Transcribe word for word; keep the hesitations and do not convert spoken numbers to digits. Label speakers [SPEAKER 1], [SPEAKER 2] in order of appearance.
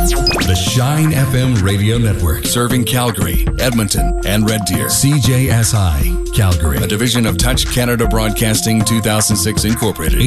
[SPEAKER 1] The Shine F M Radio Network, serving Calgary, Edmonton, and Red Deer. C J S I, Calgary, a division of Touch Canada Broadcasting two thousand six Incorporated.